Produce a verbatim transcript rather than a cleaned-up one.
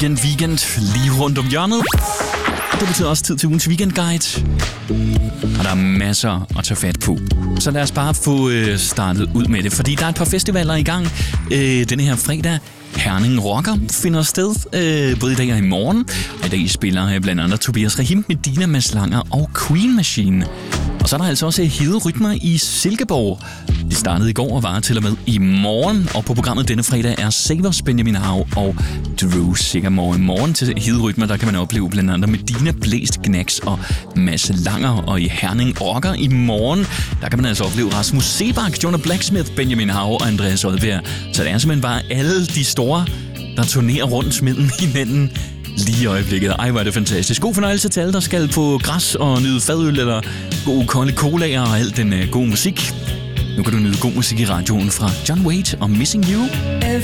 weekend, weekend lige rundt om hjørnet. Det betyder også tid til ugens weekendguide. Og der er masser at tage fat på. Så lad os bare få øh, startet ud med det, fordi der er et par festivaler i gang øh, denne her fredag. Herning Rocker finder sted øh, både i dag og i morgen. Og i dag spiller øh, blandt andet Tobias Rahim, Medina, Mads Langer og Queen Machine. Og så er der altså også Hede Rytmer i Silkeborg. Det startede i går og varer til og med i morgen. Og på programmet denne fredag er Savers, Benjamin Hav og Drew Sigamore. I morgen til Hede Rytmer, der kan man opleve blandt andet Medina, Blæst, Knacks og Mads Langer. Og i Herning Rocker i morgen, der kan man altså opleve Rasmus Sebak, Jonah Blacksmith, Benjamin Hav og Andreas Odbjerg. Så det er simpelthen bare alle de store, der turnerer rundt mellem hinanden lige i øjeblikket. Ej, hvor er det fantastisk. God fornøjelse til alle, der skal på græs og nyde fadøl eller gode kolde colaer og alt den uh, gode musik. Nu kan du nyde god musik i radioen fra John Waite og Missing You.